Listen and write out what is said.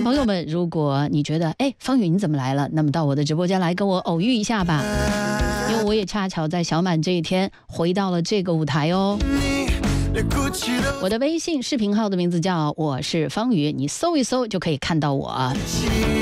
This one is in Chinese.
朋友们，如果你觉得方宇你怎么来了，那么到我的直播间来跟我偶遇一下吧，因为我也恰巧在小满这一天回到了这个舞台哦。我的微信视频号的名字叫我是方宇，你搜一搜就可以看到我。